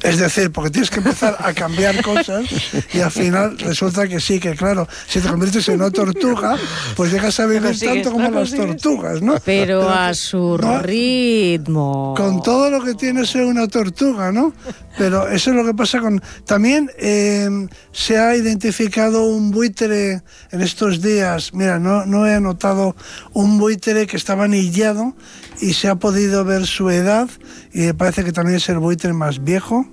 Es decir, porque tienes que empezar a cambiar cosas y al final resulta que sí, que claro, si te conviertes en una tortuga, pues llegas a vivir tanto como las tortugas, ¿no? Pero a su ritmo. Con todo lo que tiene ser una tortuga, ¿no? Pero eso es lo que pasa con... También se ha identificado un buitre en estos días. Mira, no he anotado un buitre que estaba anillado y se ha podido ver su edad y me parece que también es el buitre más viejo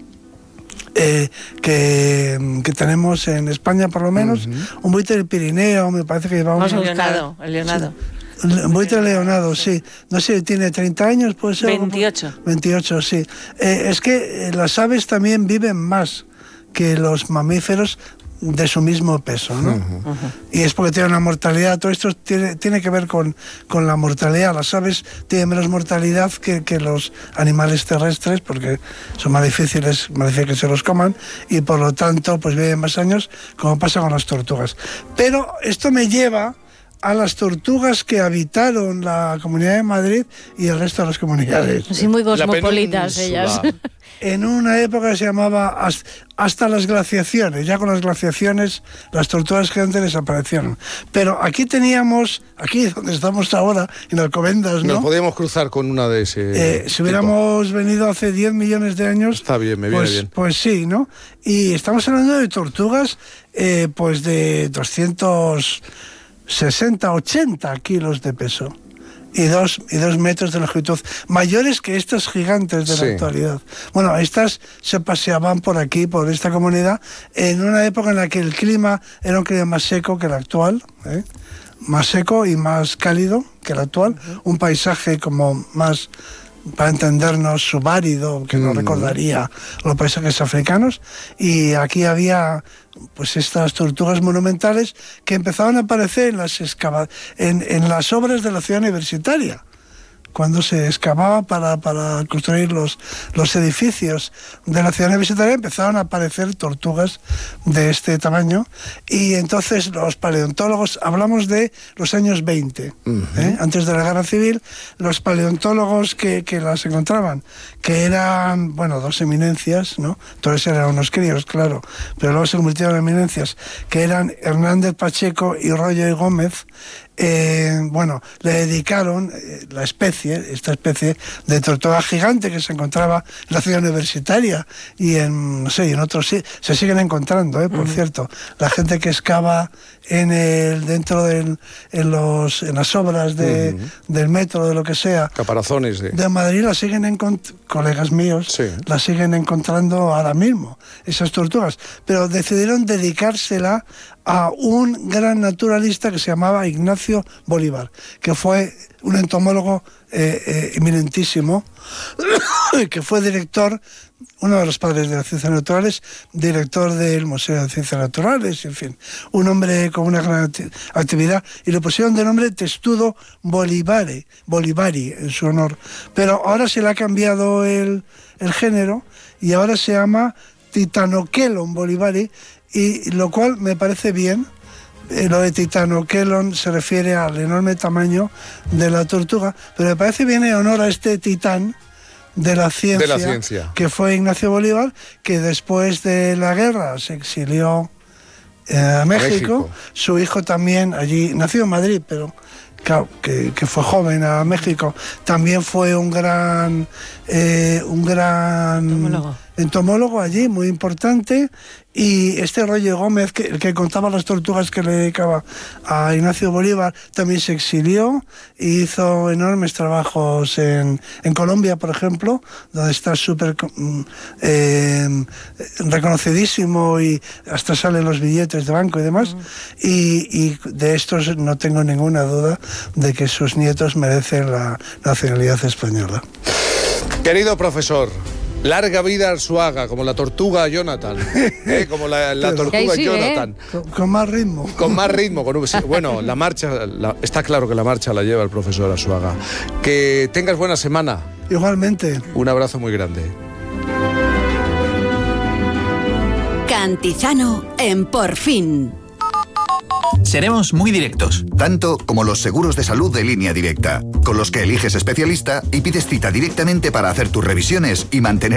que tenemos en España, por lo menos. Un buitre del Pirineo, me parece que llevamos... El leonado. Un buitre leonado, sí. No sé, tiene 30 años, puede ser. 28. 28, sí. Es que las aves también viven más que los mamíferos de su mismo peso, ¿no? Y es porque tienen una mortalidad. Todo esto tiene que ver con la mortalidad. Las aves tienen menos mortalidad que los animales terrestres porque son más difíciles que se los coman y por lo tanto pues viven más años, como pasa con las tortugas. Pero esto me lleva a las tortugas que habitaron la Comunidad de Madrid y el resto de las comunidades. Sí, muy cosmopolitas ellas. En una época se llamaba hasta las glaciaciones. Ya con las glaciaciones las tortugas gigantes desaparecieron. Pero aquí teníamos, aquí donde estamos ahora, en Alcobendas, ¿no? Nos podíamos cruzar con una de ese si hubiéramos venido hace 10 millones de años... Está bien, me viene bien. Pues sí, ¿no? Y estamos hablando de tortugas pues de 260, 80 kilos de peso y 2 metros de longitud, mayores que estas gigantes de la actualidad. Bueno, estas se paseaban por aquí, por esta comunidad, en una época en la que el clima era un clima más seco que el actual, más seco y más cálido que el actual, un paisaje como más, para entendernos, subárido, que nos recordaría los paisajes africanos, y aquí había pues estas tortugas monumentales que empezaban a aparecer en las obras de la ciudad universitaria, cuando se excavaba para construir los edificios de la ciudad universitaria. Empezaron a aparecer tortugas de este tamaño y entonces los paleontólogos, hablamos de los años 20, antes de la guerra civil, los paleontólogos que las encontraban, que eran, bueno, dos eminencias, ¿no? Todos eran unos críos, claro, pero luego se convirtieron en eminencias, que eran Hernández Pacheco y Royo y Gómez. Le dedicaron esta especie de tortuga gigante que se encontraba en la ciudad universitaria y en otros se siguen encontrando, por cierto. La gente que excava en las obras del metro, de lo que sea, caparazones de Madrid, la siguen colegas míos, la siguen encontrando ahora mismo, esas tortugas, pero decidieron dedicársela a un gran naturalista que se llamaba Ignacio Bolívar, que fue un entomólogo eminentísimo, que fue director, uno de los padres de las ciencias naturales, director del Museo de Ciencias Naturales, en fin, un hombre con una gran actividad, y le pusieron de nombre Testudo Bolívari en su honor. Pero ahora se le ha cambiado el género y ahora se llama Titanokelon bolivari, y lo cual me parece bien. Lo de Titanokelon se refiere al enorme tamaño de la tortuga, pero me parece bien en honor a este titán de la ciencia, que fue Ignacio Bolívar, que después de la guerra se exilió a México. Su hijo también, allí nació en Madrid, pero claro, que fue joven a México, también fue un gran entomólogo allí, muy importante. Y este Royo Gómez, el que contaba las tortugas que le dedicaba a Ignacio Bolívar, también se exilió e hizo enormes trabajos en Colombia, por ejemplo, donde está súper reconocidísimo y hasta salen los billetes de banco y demás. Y de estos no tengo ninguna duda de que sus nietos merecen la nacionalidad española. Querido profesor, larga vida Arzuaga, como la tortuga Jonathan, como la tortuga Jonathan. Con más ritmo. Con más ritmo. Bueno, la marcha, está claro que la marcha la lleva el profesor Arzuaga. Que tengas buena semana. Igualmente. Un abrazo muy grande. Cantizano en Por Fin. Seremos muy directos. Tanto como los seguros de salud de Línea Directa, con los que eliges especialista y pides cita directamente para hacer tus revisiones y mantener